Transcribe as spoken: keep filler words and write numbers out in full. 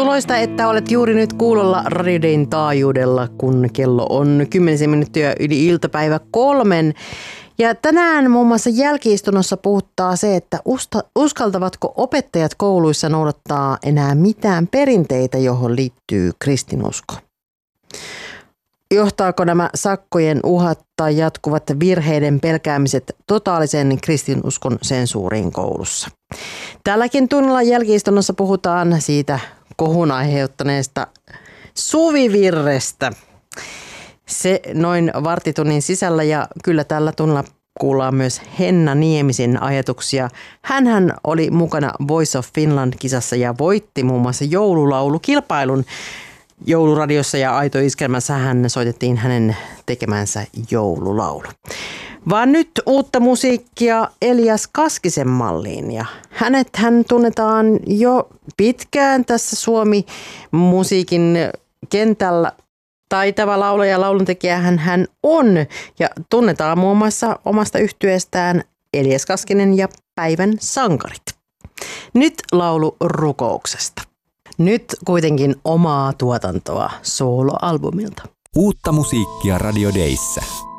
Tervetuloista, että olet juuri nyt kuulolla Radio Dayn taajuudella, kun kello on kymmenen minuuttia yli iltapäivä kolmen. Ja tänään muun muassa jälki-istunnossa puhuttaa se, että usta, uskaltavatko opettajat kouluissa noudattaa enää mitään perinteitä, johon liittyy kristinusko. Johtaako nämä sakkojen uhat tai jatkuvat virheiden pelkäämiset totaalisen kristinuskon sensuuriin koulussa? Tälläkin tunnilla jälki-istunnossa puhutaan siitä kohun aiheuttaneesta suvivirrestä. Se noin varttitunnin sisällä ja kyllä tällä tunnilla kuullaan myös Henna Niemisen ajatuksia. Hänhän oli mukana Voice of Finland-kisassa ja voitti muun muassa joululaulukilpailun. Jouluradiossa ja Aito Iskelmässä hän soitettiin hänen tekemänsä joululaulu. Vaan nyt uutta musiikkia Elias Kaskisen malliin ja hänet hän tunnetaan jo pitkään tässä Suomi-musiikin kentällä. Taitava laulaja ja lauluntekijä hän, hän on ja tunnetaan muun muassa omasta yhtyeestään Elias Kaskinen ja Päivän sankarit. Nyt laulu rukouksesta. Nyt kuitenkin omaa tuotantoa soloalbumilta. Uutta musiikkia Radio Dayssä.